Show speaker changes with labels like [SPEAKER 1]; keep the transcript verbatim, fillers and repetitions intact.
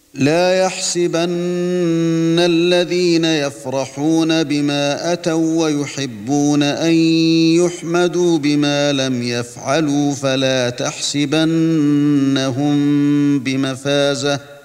[SPEAKER 1] لا يحسبن الذين يفرحون بما أتوا ويحبون أن يحمدوا بما لم يفعلوا فلا تحسبنهم بمفازة